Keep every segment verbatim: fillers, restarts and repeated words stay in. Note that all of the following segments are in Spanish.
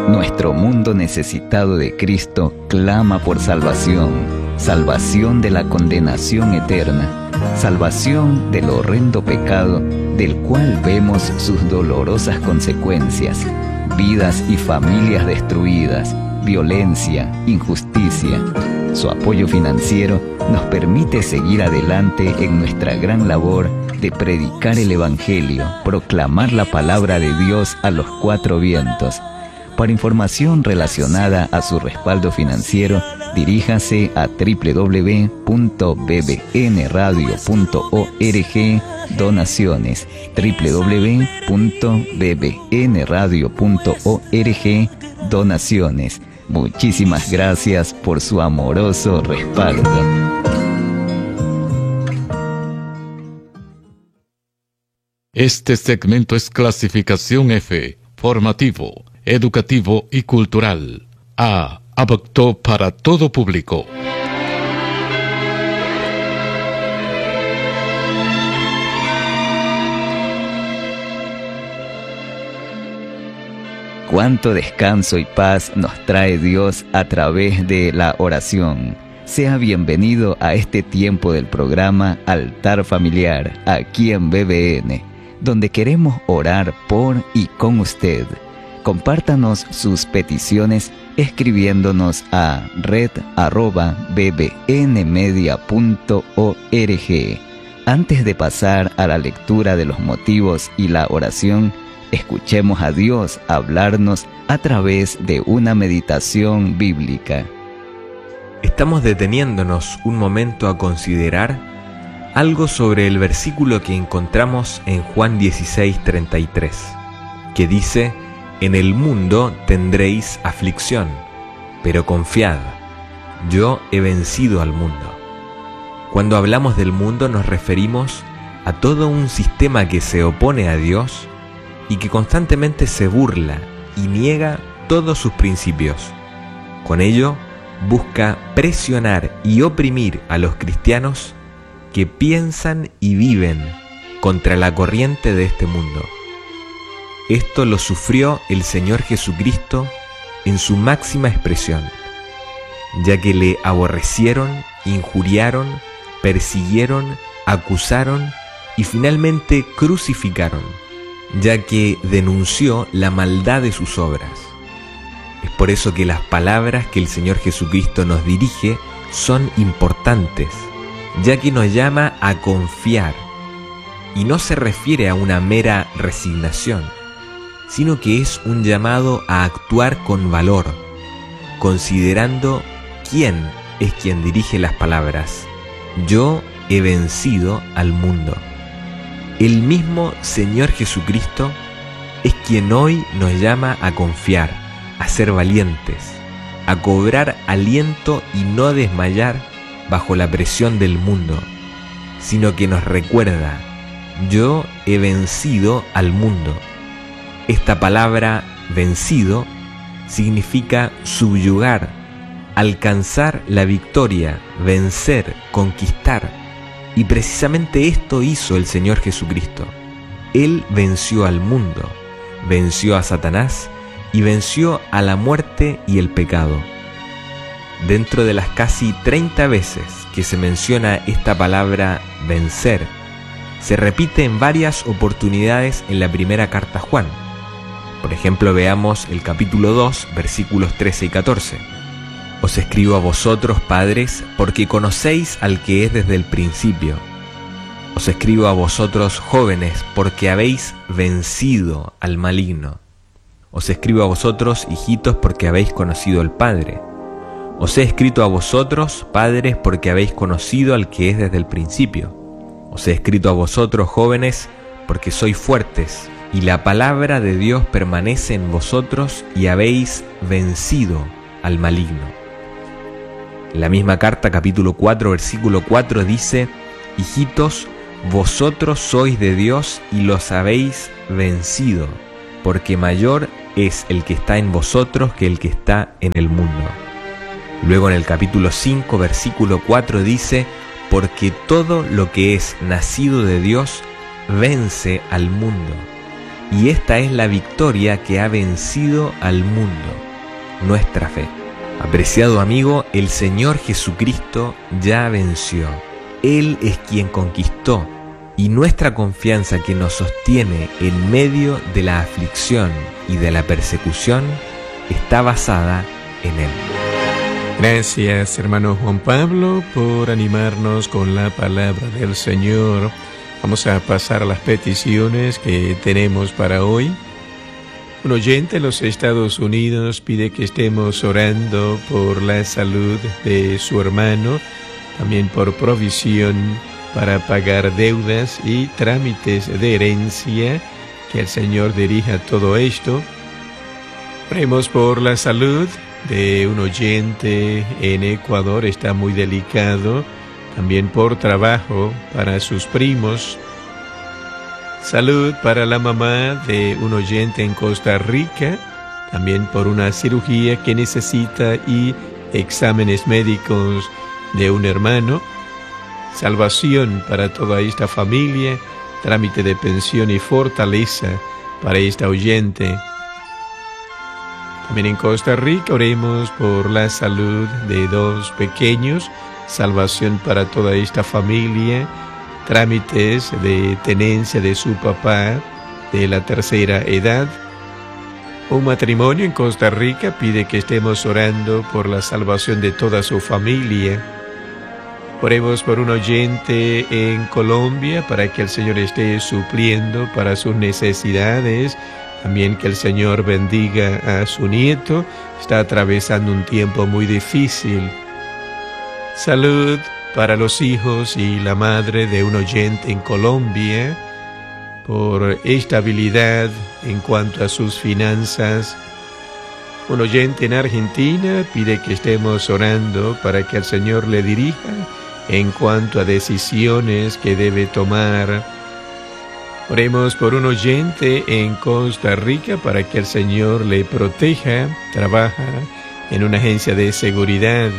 Nuestro mundo necesitado de Cristo clama por salvación, salvación de la condenación eterna, salvación del horrendo pecado del cual vemos sus dolorosas consecuencias, vidas y familias destruidas, violencia, injusticia. Su apoyo financiero nos permite seguir adelante en nuestra gran labor de predicar el Evangelio, proclamar la palabra de Dios a los cuatro vientos. Para información relacionada a su respaldo financiero, diríjase a doble u doble u doble u punto b b n radio punto org donaciones, doble u doble u doble u punto b b n radio punto org donaciones. Muchísimas gracias por su amoroso respaldo. Este segmento es clasificación F, formativo, educativo y cultural. A, apto para todo público. Cuánto descanso y paz nos trae Dios a través de la oración. Sea bienvenido a este tiempo del programa Altar Familiar, aquí en B B N, donde queremos orar por y con usted. Compártanos sus peticiones escribiéndonos a red arroba b b n media punto org. Antes de pasar a la lectura de los motivos y la oración, escuchemos a Dios hablarnos a través de una meditación bíblica. Estamos deteniéndonos un momento a considerar algo sobre el versículo que encontramos en Juan dieciséis treinta y tres, que dice: en el mundo tendréis aflicción, pero confiad, yo he vencido al mundo. Cuando hablamos del mundo nos referimos a todo un sistema que se opone a Dios y que constantemente se burla y niega todos sus principios. Con ello, busca presionar y oprimir a los cristianos que piensan y viven contra la corriente de este mundo. Esto lo sufrió el Señor Jesucristo en su máxima expresión, ya que le aborrecieron, injuriaron, persiguieron, acusaron y finalmente crucificaron, ya que denunció la maldad de sus obras. Es por eso que las palabras que el Señor Jesucristo nos dirige son importantes, ya que nos llama a confiar, y no se refiere a una mera resignación, sino que es un llamado a actuar con valor, considerando quién es quien dirige las palabras: yo he vencido al mundo. El mismo Señor Jesucristo es quien hoy nos llama a confiar, a ser valientes, a cobrar aliento y no desmayar bajo la presión del mundo, sino que nos recuerda: yo he vencido al mundo. Esta palabra vencido significa subyugar, alcanzar la victoria, vencer, conquistar. Y precisamente esto hizo el Señor Jesucristo. Él venció al mundo, venció a Satanás y venció a la muerte y el pecado. Dentro de las casi treinta veces que se menciona esta palabra vencer, se repite en varias oportunidades en la primera carta a Juan. Por ejemplo, veamos el capítulo dos, versículos trece y catorce. Os escribo a vosotros, padres, porque conocéis al que es desde el principio. Os escribo a vosotros, jóvenes, porque habéis vencido al maligno. Os escribo a vosotros, hijitos, porque habéis conocido al Padre. Os he escrito a vosotros, padres, porque habéis conocido al que es desde el principio. Os he escrito a vosotros, jóvenes, porque sois fuertes, y la palabra de Dios permanece en vosotros y habéis vencido al maligno. La misma carta, capítulo cuatro, versículo cuatro, dice: hijitos, vosotros sois de Dios y los habéis vencido, porque mayor es el que está en vosotros que el que está en el mundo. Luego en el capítulo cinco, versículo cuatro dice: porque todo lo que es nacido de Dios vence al mundo. y esta es la victoria que ha vencido al mundo, nuestra fe. Apreciado amigo, el Señor Jesucristo ya venció. Él es quien conquistó, y nuestra confianza que nos sostiene en medio de la aflicción y de la persecución está basada en Él. Gracias, hermano Juan Pablo, por animarnos con la palabra del Señor. Vamos a pasar a las peticiones que tenemos para hoy. Un oyente en los Estados Unidos pide que estemos orando por la salud de su hermano, también por provisión para pagar deudas y trámites de herencia, que el Señor dirija todo esto. Oremos por la salud de un oyente en Ecuador, está muy delicado, también por trabajo para sus primos. Salud para la mamá de un oyente en Costa Rica, también por una cirugía que necesita y exámenes médicos de un hermano. Salvación para toda esta familia, trámite de pensión y fortaleza para esta oyente. También en Costa Rica oremos por la salud de dos pequeños, salvación para toda esta familia, trámites de tenencia de su papá de la tercera edad. Un matrimonio en Costa Rica pide que estemos orando por la salvación de toda su familia. Oremos por un oyente en Colombia para que el Señor esté supliendo para sus necesidades. También que el Señor bendiga a su nieto. Está atravesando un tiempo muy difícil. Salud para los hijos y la madre de un oyente en Colombia, por estabilidad en cuanto a sus finanzas. Un oyente en Argentina pide que estemos orando para que el Señor le dirija en cuanto a decisiones que debe tomar. Oremos por un oyente en Costa Rica para que el Señor le proteja, trabaja en una agencia de seguridad.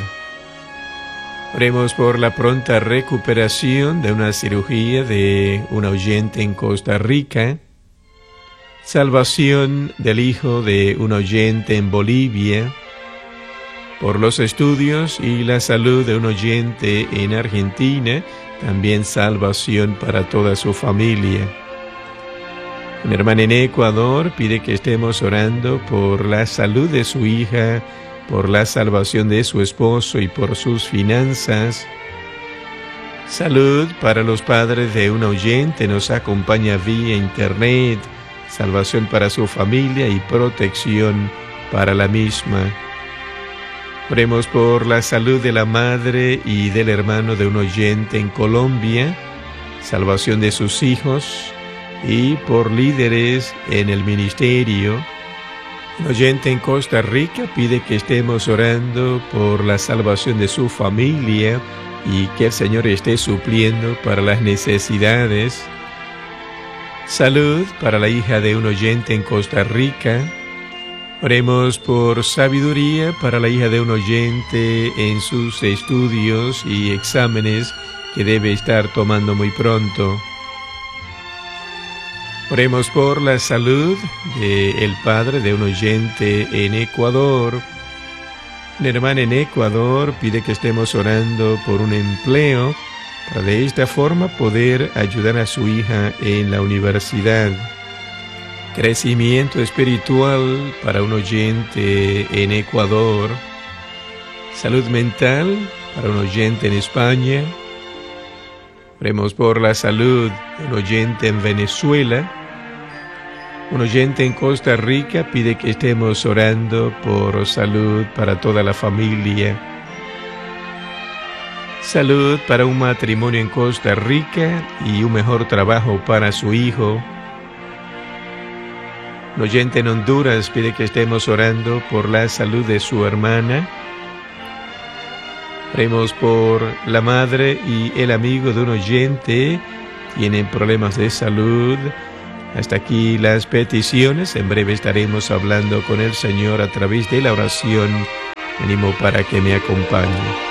Oremos por la pronta recuperación de una cirugía de un oyente en Costa Rica. Salvación del hijo de un oyente en Bolivia. Por los estudios y la salud de un oyente en Argentina, también salvación para toda su familia. Una hermana en Ecuador pide que estemos orando por la salud de su hija, por la salvación de su esposo y por sus finanzas. Salud para los padres de un oyente, nos acompaña vía internet, salvación para su familia y protección para la misma. Oremos por la salud de la madre y del hermano de un oyente en Colombia, salvación de sus hijos y por líderes en el ministerio. Un oyente en Costa Rica pide que estemos orando por la salvación de su familia y que el Señor esté supliendo para las necesidades. Salud para la hija de un oyente en Costa Rica. Oremos por sabiduría para la hija de un oyente en sus estudios y exámenes que debe estar tomando muy pronto. Oremos por la salud del padre de un oyente en Ecuador. Una hermana en Ecuador pide que estemos orando por un empleo para de esta forma poder ayudar a su hija en la universidad. Crecimiento espiritual para un oyente en Ecuador. Salud mental para un oyente en España. Oremos por la salud de un oyente en Venezuela. Un oyente en Costa Rica pide que estemos orando por salud para toda la familia. Salud para un matrimonio en Costa Rica y un mejor trabajo para su hijo. Un oyente en Honduras pide que estemos orando por la salud de su hermana. Oremos por la madre y el amigo de un oyente. Tienen problemas de salud. Hasta aquí las peticiones. En breve estaremos hablando con el Señor a través de la oración. Animo para que me acompañe.